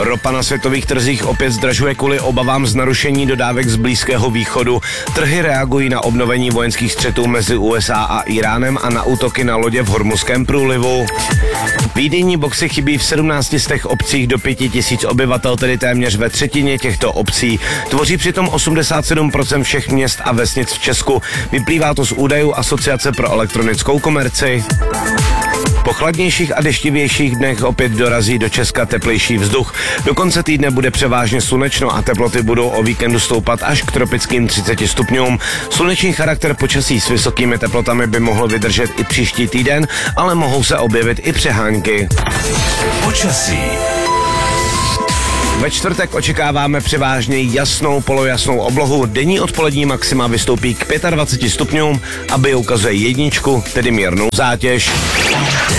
Ropa na světových trzích opět zdražuje kvůli obavám z narušení dodávek z Blízkého východu. Trhy reagují na obnovení vojenských střetů mezi USA a Iránem a na útoky na lodě v Hormuzském průlivu. Výdejní boxy chybí v 17 z těch obcích do 5 000 obyvatel, tedy téměř ve třetině těchto obcí. Tvoří přitom 87% všech měst a vesnic v Česku. Vyplývá to z údajů Asociace pro elektronickou komerci. Po chladnějších a deštivějších dnech opět dorazí do Česka teplejší vzduch. Do konce týdne bude převážně slunečno a teploty budou o víkendu stoupat až k tropickým 30 stupňům. Slunečný charakter počasí s vysokými teplotami by mohlo vydržet i příští týden, ale mohou se objevit i přehánky. Počasí. Ve čtvrtek očekáváme převážně jasnou, polojasnou oblohu. Denní odpolední maxima vystoupí k 25 stupňům a ukazuje jedničku, tedy mírnou zátěž.